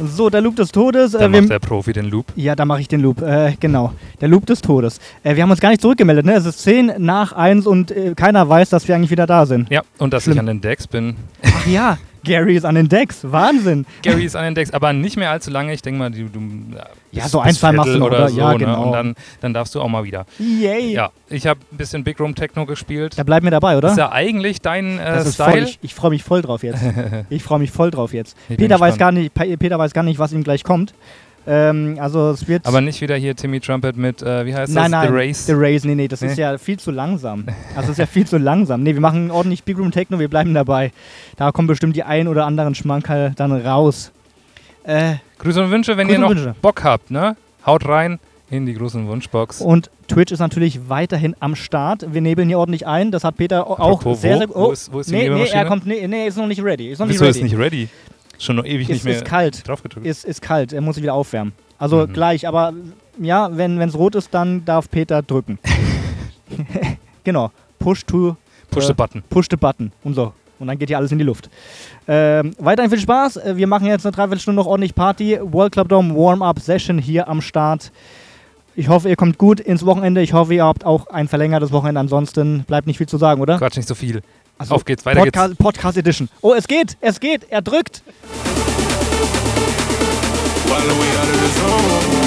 So, der Loop des Todes. Da macht der Profi den Loop. Ja, da mache ich den Loop. Genau. Der Loop des Todes. Wir haben uns gar nicht zurückgemeldet, ne? Es ist 10:50 und keiner weiß, dass wir eigentlich wieder da sind. Ja, und dass ich an den Decks bin. Ach ja, Gary ist an den Decks. Wahnsinn. Gary ist an den Decks, aber nicht mehr allzu lange. Ich denke mal, du ja, so ein, zwei machst du oder so, ja, genau. Ne? Und dann darfst du auch mal wieder. Yay. Ja, ich habe ein bisschen Big Room Techno gespielt. Da bleib mir dabei, oder? Das ist ja eigentlich dein das Style. Ist ich freue mich voll drauf jetzt. Ich Peter weiß gar nicht, was ihm gleich kommt. Also es wird... Aber nicht wieder hier Timmy Trumpet mit, wie heißt das? Nein, The Race? The Race, nee, das ist ja viel zu langsam. Also es ist ja viel zu langsam. Nee, wir machen ordentlich Big Room Techno, wir bleiben dabei. Da kommen bestimmt die ein oder anderen Schmankerl dann raus. Grüße und Wünsche, wenn ihr noch Bock habt, ne? Haut rein in die Grüße und Wunschbox. Und Twitch ist natürlich weiterhin am Start. Wir nebeln hier ordentlich ein. Das hat Peter auch sehr, sehr... Wo ist die Nebelmaschine? Ist noch nicht ready. Ist nicht ready? Schon noch ewig nicht mehr drauf gedrückt. Ist kalt, er muss sich wieder aufwärmen. Also gleich, aber ja, wenn es rot ist, dann darf Peter drücken. Genau, push the button. Push the button und so. Und dann geht hier alles in die Luft. Weiterhin viel Spaß. Wir machen jetzt eine Dreiviertelstunde noch ordentlich Party. World Club Dome Warm-Up-Session hier am Start. Ich hoffe, ihr kommt gut ins Wochenende. Ich hoffe, ihr habt auch ein verlängertes Wochenende. Ansonsten bleibt nicht viel zu sagen, oder? Quatsch, nicht so viel. Also, auf geht's, weiter geht's. Podcast Edition. Oh, es geht, er drückt. While we out of the zone.